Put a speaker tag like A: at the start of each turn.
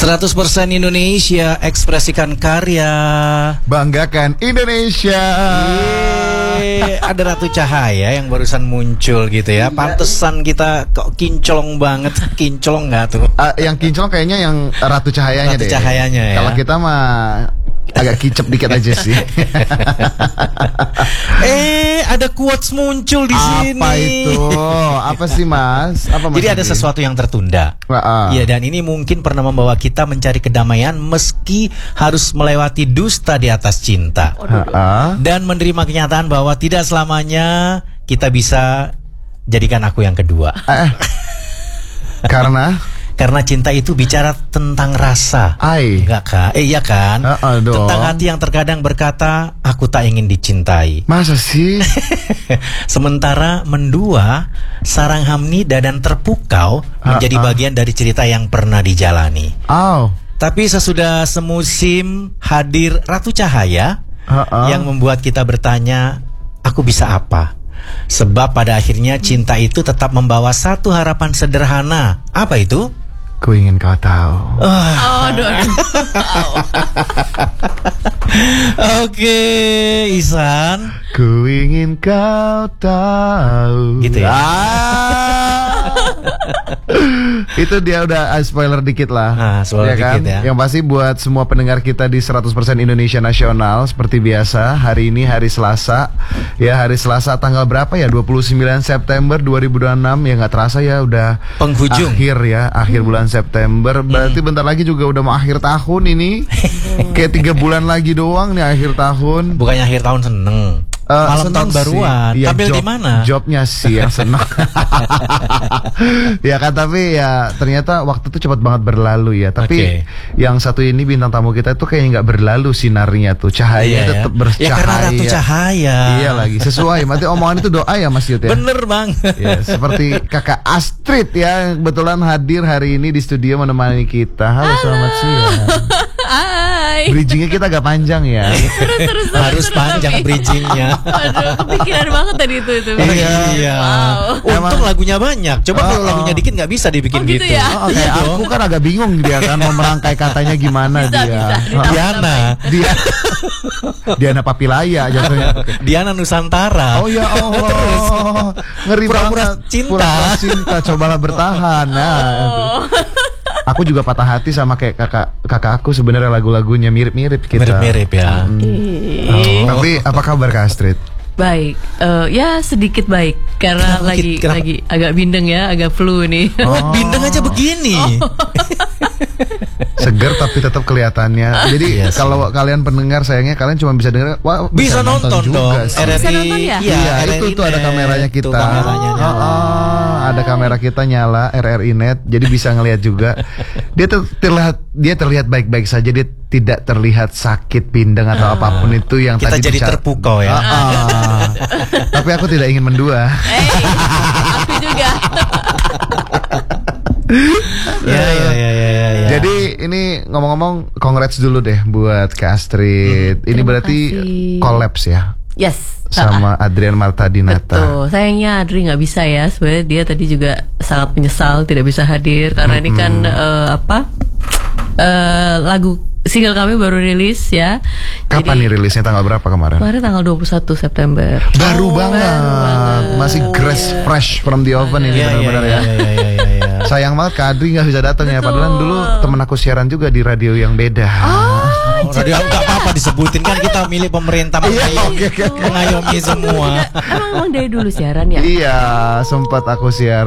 A: 100% Indonesia, ekspresikan karya,
B: banggakan Indonesia.
A: Ada Ratu Cahaya yang barusan muncul gitu ya. Pantesan kita kok kinclong banget. Kinclong nggak tuh?
B: Yang kinclong kayaknya yang Ratu Cahayanya
A: Ratu
B: deh.
A: Cahayanya ya.
B: Kalau kita mah agak kicep dikit aja sih.
A: Ada quotes muncul di sini.
B: Apa itu? Apa sih Mas? Apa Mas?
A: Jadi ada sesuatu yang tertunda. Iya, dan ini mungkin pernah membawa kita mencari kedamaian meski harus melewati dusta di atas cinta. Dan menerima kenyataan bahwa tidak selamanya kita bisa jadikan aku yang kedua. Karena cinta itu bicara tentang rasa. Enggak kah? Iya kan? Tentang hati yang terkadang berkata, aku tak ingin dicintai.
B: Masa sih?
A: Sementara mendua, sarang hamnida dan terpukau menjadi bagian dari cerita yang pernah dijalani. Tapi sesudah semusim hadir Ratu Cahaya yang membuat kita bertanya, aku bisa apa? Sebab pada akhirnya cinta itu tetap membawa satu harapan sederhana. Apa itu?
B: Ku ingin kau tahu.
A: Oke, Ihsan.
B: Ku ingin kau tahu.
A: Gitu ya.
B: Itu dia udah spoiler dikit lah.
A: Spoiler dikit ya.
B: Yang pasti buat semua pendengar kita di 100% Indonesia Nasional, seperti biasa, hari ini hari Selasa. Ya, hari Selasa tanggal berapa ya? 29 September 2026. Ya nggak terasa ya udah
A: penghujung.
B: Akhir bulan September. Berarti bentar lagi juga udah mau akhir tahun ini. Kayak 3 bulan lagi doang nih akhir tahun.
A: Bukannya akhir tahun seneng. Malam tahun baruan.
B: Ya,
A: tampil di mana?
B: Jobnya sih yang senang. Ya kan, tapi ya ternyata waktu itu cepat banget berlalu ya. Tapi yang satu ini bintang tamu kita tuh kayaknya nggak berlalu sinarnya tuh, cahayanya tetap bercahaya.
A: Ya karena Ratu Cahaya.
B: Iya lagi, sesuai. Berarti omongan itu doa ya Mas Yud ya.
A: Bener banget.
B: Ya, seperti Kakak Astrid ya, kebetulan hadir hari ini di studio menemani kita. Halo, selamat siang.
C: Hai.
B: Bridgingnya kita agak panjang ya.
A: Harus panjang bridgingnya.
C: Aduh, kepikiran banget tadi itu.
A: Iya. Untung lagunya banyak. Coba kalau lagunya dikit nggak bisa dibikin gitu.
C: Ya?
B: Kayak aku kan agak bingung dia kan mau merangkai katanya gimana.
C: Bisa,
B: Diana Papilaya jatuhnya.
A: Diana Nusantara.
B: Oh ya Allah. Ngeri
A: Pura-pura
B: banget.
A: cinta.
B: Pura-pura cinta. Cobalah bertahan. Aku juga patah hati sama kayak kakak aku, sebenarnya lagunya mirip-mirip kita.
A: Mirip-mirip ya.
B: Tapi apa kabar Kak Astrid?
C: Baik, ya sedikit baik karena lagi agak bindeng ya, agak flu nih.
A: Bindeng aja begini.
B: Seger tapi tetap kelihatannya. Jadi kalau kalian pendengar, sayangnya kalian cuma bisa dengar.
A: Bisa nonton
B: juga
A: dong.
C: Bisa nonton ya?
B: Iya, itu tuh ada kameranya kita. Ada kamera kita nyala, RRI Net, jadi bisa ngelihat juga. Dia terlihat baik-baik saja, dia tidak terlihat sakit pindeng atau apapun itu yang
A: kita
B: tadi
A: jadi terpukau ya.
B: Tapi aku tidak ingin mendua.
C: Aku juga.
A: Ya.
B: Jadi ini ngomong-ngomong, congrats dulu deh buat Kak Astrid. Ini berarti collabs ya?
C: Yes.
B: Sama Adrian Marta Dinata.
C: Betul. Sayangnya Adri nggak bisa ya. Sebenarnya dia tadi juga sangat menyesal tidak bisa hadir karena ini kan lagu single kami baru rilis ya.
B: Kapan nih rilisnya, tanggal berapa kemarin?
C: Kemarin tanggal 21 September.
B: Baru banget. Masih fresh from the oven ini benar-benar ya. Sayang banget Kak Adri nggak bisa datang ya. Padahal dulu temen aku siaran juga di radio yang beda.
A: Radio nggak apa-apa disebutin, kan kita milik pemerintah, mengayomi semua.
C: Emang dari dulu siaran ya?
B: Iya, sempat aku siaran.